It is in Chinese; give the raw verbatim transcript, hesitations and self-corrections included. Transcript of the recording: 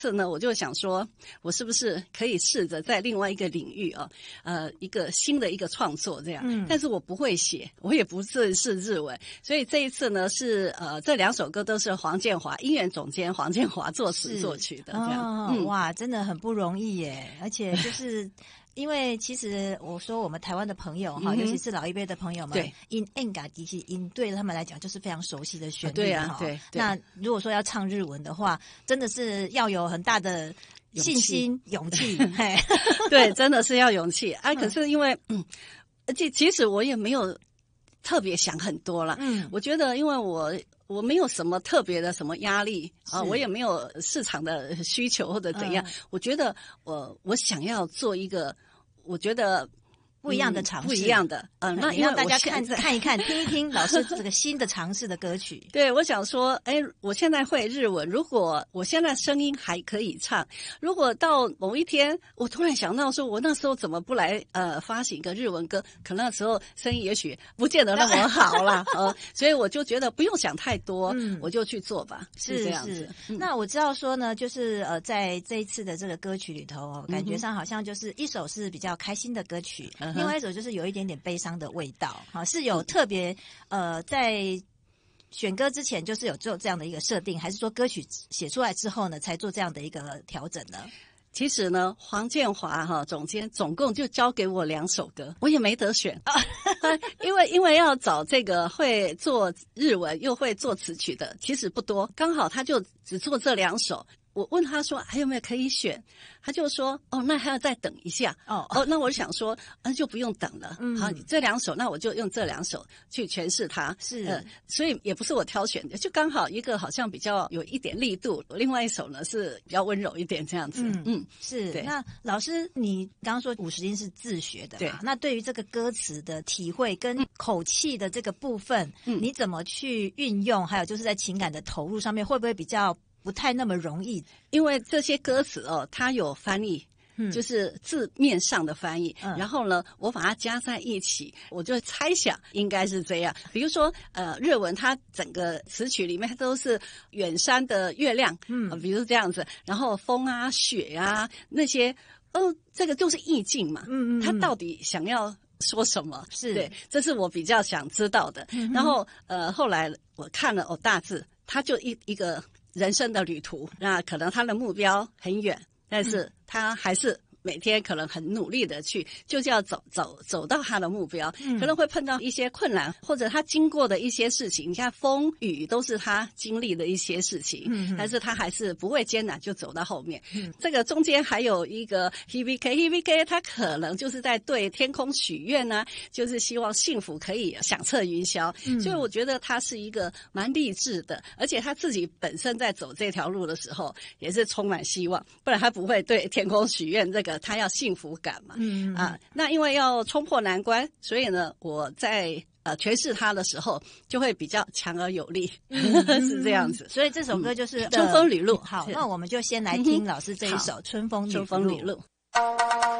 这呢，我就想说，我是不是可以试着在另外一个领域啊，呃，一个新的一个创作这样。嗯，但是我不会写，我也不是是日文，所以这一次呢是呃这两首歌都是黄建华音乐总监黄建华作词作曲的这样。 哦嗯、哇，真的很不容易耶，而且就是。因为其实我说我们台湾的朋友哈、嗯，尤其是老一辈的朋友们， 对， 音 enga 其实音对他们来讲就是非常熟悉的旋律、啊、 对啊，对。 那如果说要唱日文的话，真的是要有很大的信心、勇气。勇气对，真的是要勇气。啊，可是因为嗯，而且其实我也没有特别想很多啦。嗯，我觉得因为我。我没有什么特别的什么压力啊，我也没有市场的需求或者怎样。嗯、我觉得我我想要做一个，我觉得不一样的尝试， 不一样的。嗯，那让大家看看一看，听一听老师这个新的尝试的歌曲。 对，我想说，哎，我现在会日文，如果我现在声音还可以唱，如果到某一天我突然想到说，我那时候怎么不来呃发行一个日文歌？可能那时候声音也许不见得那么好啦，呃，所以我就觉得不用想太多，嗯、我就去做吧，是, 是这样子。是嗯、那我知道说呢，就是呃，在这一次的这个歌曲里头、哦，感觉上好像就是一首是比较开心的歌曲。嗯另外一首就是有一点点悲伤的味道，哈，是有特别呃在选歌之前就是有做这样的一个设定，还是说歌曲写出来之后呢才做这样的一个调整呢？ 其实呢，黄建华哈总监总共就交给我两首歌，我也没得选，因为因为要找这个会做日文又会做词曲的，其实不多，刚好他就只做这两首。我问他说还有没有可以选，他就说哦那还要再等一下哦哦那我就想说那就不用等了，嗯，好，这两首那我就用这两首去诠释它，是、呃、所以也不是我挑选的，就刚好一个好像比较有一点力度，另外一首呢是比较温柔一点这样子。嗯, 嗯是对。那老师你刚刚说五十音是自学的嘛，对，那对于这个歌词的体会跟口气的这个部分、嗯、你怎么去运用，还有就是在情感的投入上面会不会比较不太那么容易？ 因为这些歌词哦，它有翻译，嗯，就是字面上的翻译，嗯，然后呢，我把它加在一起，我就猜想应该是这样。比如说，呃，日文它整个词曲里面都是远山的月亮，嗯、呃，比如这样子，然后风啊、雪啊那些，哦，这个就是意境嘛，嗯嗯，它到底想要说什么？是对，这是我比较想知道的。嗯、然后，呃，后来我看了哦大字，它就一一个。人生的旅途，那可能他的目标很远，但是他还是每天可能很努力的去，就是要走走走到他的目标、嗯、可能会碰到一些困难，或者他经过的一些事情，你看风雨都是他经历的一些事情、嗯、但是他还是不会艰难就走到后面、嗯、这个中间还有一个 Hibike Hibike 他可能就是在对天空许愿啊，就是希望幸福可以响彻云霄、嗯、所以我觉得他是一个蛮励志的，而且他自己本身在走这条路的时候也是充满希望，不然他不会对天空许愿这个他要幸福感嘛，嗯啊，那因为要冲破难关，所以呢，我在呃诠释它的时候就会比较强而有力，嗯、是这样子。 所以这首歌就是《 春风旅路》。 好，那我们就先来听老师这一首《春风旅路》。 春风旅路。